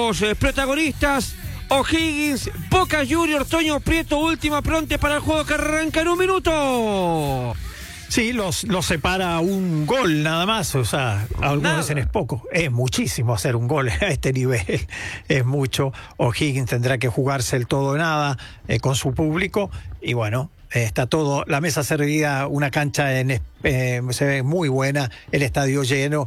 Los protagonistas, O'Higgins, Boca Juniors, Toño Prieto, última pronta para el juego que arranca en un minuto. Sí, los separa un gol nada más, o sea, algunas veces es poco, es muchísimo hacer un gol a este nivel, es mucho. O'Higgins tendrá que jugarse el todo o nada con su público y bueno, está todo, la mesa servida, una cancha se ve muy buena, el estadio lleno